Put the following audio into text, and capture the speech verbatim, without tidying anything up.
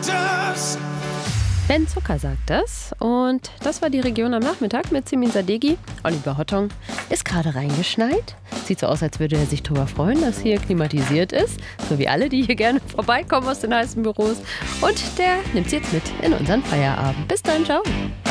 just. Ben Zucker sagt das. Und das war die Region am Nachmittag mit Simin Sadeghi. Oliver Hottong ist gerade reingeschneit. Sieht so aus, als würde er sich darüber freuen, dass hier klimatisiert ist. So wie alle, die hier gerne vorbeikommen aus den heißen Büros. Und der nimmt sie jetzt mit in unseren Feierabend. Bis dann, ciao.